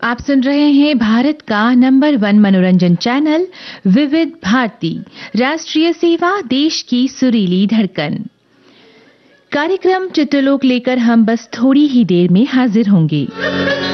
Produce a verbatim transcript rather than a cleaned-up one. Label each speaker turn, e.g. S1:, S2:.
S1: आप सुन रहे हैं भारत का नंबर वन मनोरंजन चैनल विविध भारती, राष्ट्रीय सेवा, देश की सुरीली धड़कन। कार्यक्रम चित्रलोक लेकर हम बस थोड़ी ही देर में हाजिर होंगे।